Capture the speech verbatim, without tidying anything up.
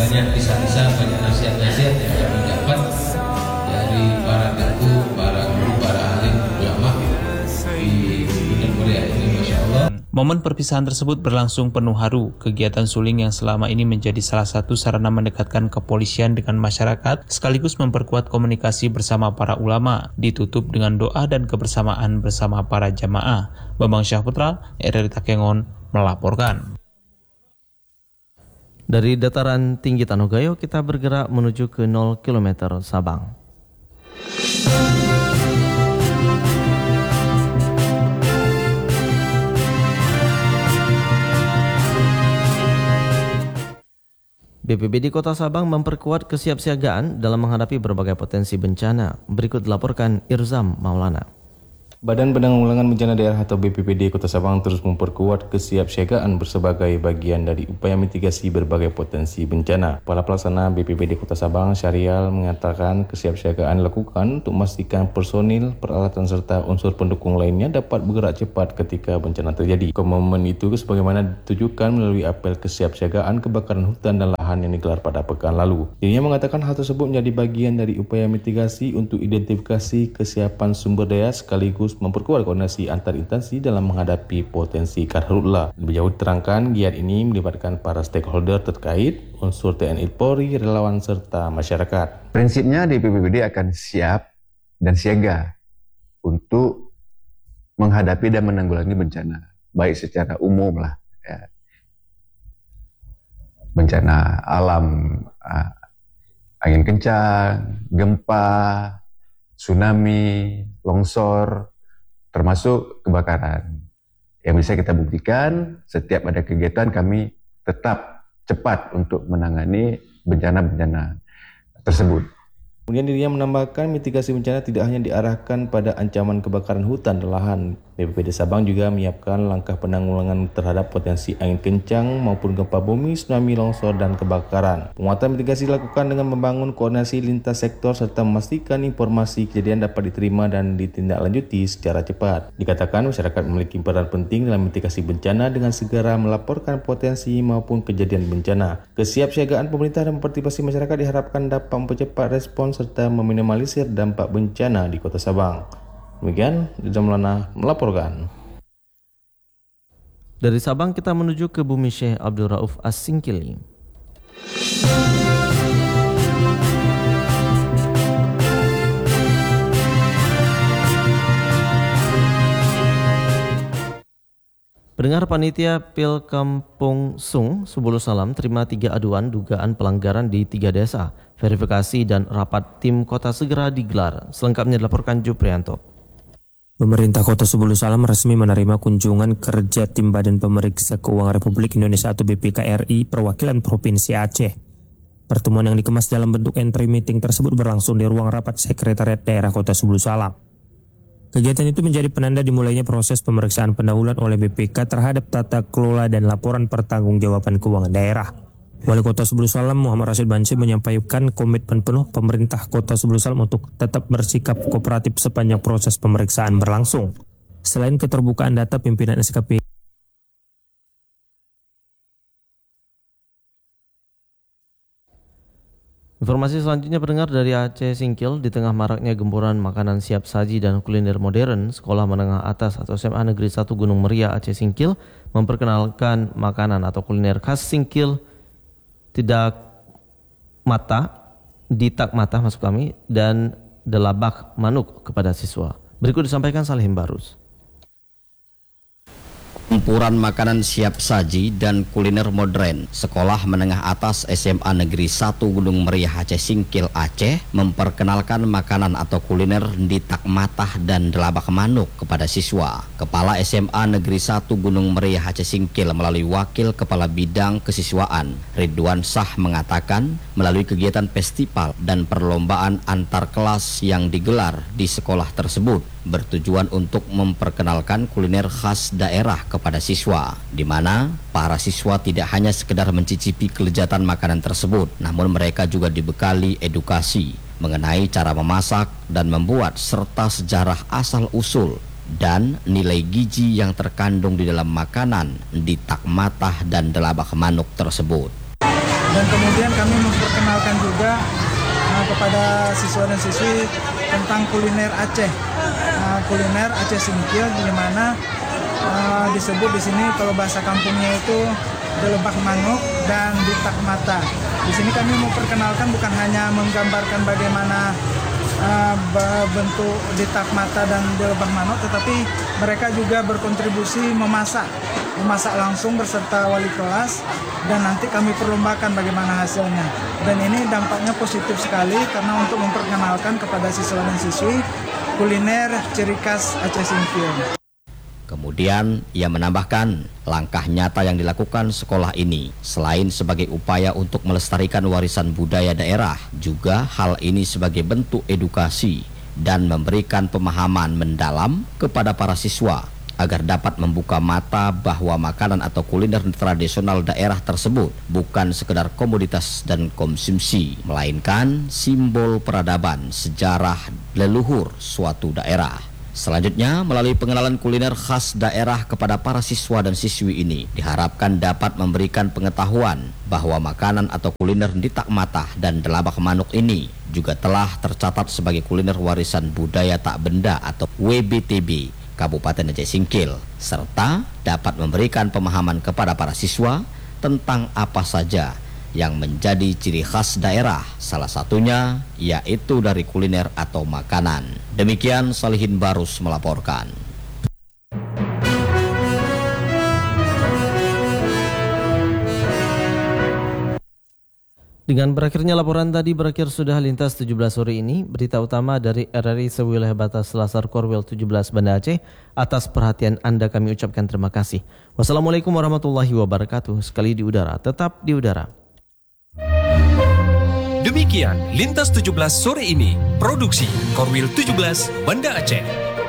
banyak kisah-kisah, banyak nasihat-nasihat yang kami dapat dari para daku, para guru, para alim ulama di Gunung Muria ini, Masya Allah. Momen perpisahan tersebut berlangsung penuh haru. Kegiatan suling yang selama ini menjadi salah satu sarana mendekatkan kepolisian dengan masyarakat, sekaligus memperkuat komunikasi bersama para ulama, ditutup dengan doa dan kebersamaan bersama para jamaah. Bambang Syahputra, R R I Takengon, melaporkan. Dari dataran tinggi Tanogayo, kita bergerak menuju ke nol kilometer Sabang. B P B D Kota Sabang memperkuat kesiapsiagaan dalam menghadapi berbagai potensi bencana. Berikut dilaporkan Irzam Maulana. Badan Penanggulangan Bencana Daerah atau B P B D Kota Sabang terus memperkuat kesiapsiagaan bersebagai bagian dari upaya mitigasi berbagai potensi bencana. Kepala Pelaksana B P B D Kota Sabang, Syarial, mengatakan kesiapsiagaan dilakukan untuk memastikan personil, peralatan serta unsur pendukung lainnya dapat bergerak cepat ketika bencana terjadi. Komitmen itu sebagaimana ditujukan melalui apel kesiapsiagaan kebakaran hutan dan lahan yang digelar pada pekan lalu. Dirinya mengatakan hal tersebut menjadi bagian dari upaya mitigasi untuk identifikasi kesiapan sumber daya sekaligus memperkuat koordinasi antar instansi dalam menghadapi potensi karhutla. Lebih jauh diterangkan, giat ini melibatkan para stakeholder terkait, unsur T N I Polri, relawan serta masyarakat. Prinsipnya di B P B D akan siap dan siaga untuk menghadapi dan menanggulangi bencana, baik secara umum lah, ya. Bencana alam, uh, angin kencang, gempa, tsunami, longsor, termasuk kebakaran. Yang bisa kita buktikan, setiap ada kegiatan kami tetap cepat untuk menangani bencana-bencana tersebut. Kemudian dirinya menambahkan mitigasi bencana tidak hanya diarahkan pada ancaman kebakaran hutan dan lahan. B P B D Sabang juga menyiapkan langkah penanggulangan terhadap potensi angin kencang maupun gempa bumi, tsunami, longsor, dan kebakaran. Penguatan mitigasi dilakukan dengan membangun koordinasi lintas sektor serta memastikan informasi kejadian dapat diterima dan ditindaklanjuti secara cepat. Dikatakan masyarakat memiliki peran penting dalam mitigasi bencana dengan segera melaporkan potensi maupun kejadian bencana. Kesiapsiagaan pemerintah dan partisipasi masyarakat diharapkan dapat mempercepat respons serta meminimalisir dampak bencana di Kota Sabang. Demikian, Irzam Maulana melaporkan. Dari Sabang kita menuju ke Bumi Syekh Abdul Rauf As-Singkil. Pendengar, panitia Pil Kampung Sung Subulu Salam terima tiga aduan dugaan pelanggaran di tiga desa. Verifikasi dan rapat tim kota segera digelar. Selengkapnya dilaporkan Juprianto. Pemerintah Kota Subulu Salam resmi menerima kunjungan kerja tim Badan Pemeriksa Keuangan Republik Indonesia atau B P K R I perwakilan Provinsi Aceh. Pertemuan yang dikemas dalam bentuk entry meeting tersebut berlangsung di ruang rapat Sekretariat Daerah Kota Subulu Salam. Kegiatan itu menjadi penanda dimulainya proses pemeriksaan pendahuluan oleh B P K terhadap tata kelola dan laporan pertanggungjawaban keuangan daerah. Wali Kota Subulu Salam Muhammad Rashid Banci menyampaikan komitmen penuh pemerintah Kota Subulu Salam untuk tetap bersikap kooperatif sepanjang proses pemeriksaan berlangsung. Selain keterbukaan data, pimpinan S K P Informasi selanjutnya pendengar dari Aceh Singkil. Di tengah maraknya gempuran makanan siap saji dan kuliner modern, Sekolah Menengah Atas atau S M A Negeri satu Gunung Meria Aceh Singkil memperkenalkan makanan atau kuliner khas Singkil tidak mata, ditak mata maksud kami, dan delabak manuk kepada siswa. Berikut disampaikan Salim Barus. Campuran makanan siap saji dan kuliner modern, Sekolah Menengah Atas S M A Negeri satu Gunung Meriah Aceh Singkil Aceh memperkenalkan makanan atau kuliner ditak matah dan delabak manuk kepada siswa. Kepala S M A Negeri satu Gunung Meriah Aceh Singkil melalui Wakil Kepala Bidang Kesiswaan Ridwan Shah mengatakan, melalui kegiatan festival dan perlombaan antar kelas yang digelar di sekolah tersebut bertujuan untuk memperkenalkan kuliner khas daerah kepada siswa, di mana para siswa tidak hanya sekedar mencicipi kelezatan makanan tersebut, namun mereka juga dibekali edukasi mengenai cara memasak dan membuat serta sejarah asal-usul dan nilai gizi yang terkandung di dalam makanan ditak matah dan delabak manuk tersebut. Dan kemudian kami memperkenalkan juga uh, kepada siswa dan siswi tentang kuliner Aceh, uh, kuliner Aceh Singkil, di mana uh, disebut di sini kalau bahasa kampungnya itu delebak manuk dan ditak mata. Di sini kami memperkenalkan bukan hanya menggambarkan bagaimana uh, bentuk ditak mata dan delebak manuk, tetapi mereka juga berkontribusi memasak, memasak langsung berserta wali kelas, dan nanti kami perlombakan bagaimana hasilnya. Dan ini dampaknya positif sekali karena untuk memperkenalkan kepada siswa dan siswi kuliner ciri khas Aceh Singkil. Kemudian ia menambahkan langkah nyata yang dilakukan sekolah ini selain sebagai upaya untuk melestarikan warisan budaya daerah, juga hal ini sebagai bentuk edukasi dan memberikan pemahaman mendalam kepada para siswa agar dapat membuka mata bahwa makanan atau kuliner tradisional daerah tersebut bukan sekedar komoditas dan konsumsi, melainkan simbol peradaban, sejarah, leluhur suatu daerah. Selanjutnya, melalui pengenalan kuliner khas daerah kepada para siswa dan siswi ini, diharapkan dapat memberikan pengetahuan bahwa makanan atau kuliner ditak mata dan delabak manuk ini juga telah tercatat sebagai kuliner warisan budaya tak benda atau W B T B Kabupaten Aceh Singkil, serta dapat memberikan pemahaman kepada para siswa tentang apa saja yang menjadi ciri khas daerah, salah satunya yaitu dari kuliner atau makanan. Demikian Salihin Barus melaporkan. Dengan berakhirnya laporan tadi, berakhir sudah Lintas tujuh belas sore ini. Berita utama dari R R I sewilayah batas Selasar Korwil tujuh belas Banda Aceh. Atas perhatian Anda kami ucapkan terima kasih. Wassalamualaikum warahmatullahi wabarakatuh. Sekali di udara, tetap di udara. Demikian Lintas tujuh belas sore ini, produksi Korwil tujuh belas Banda Aceh.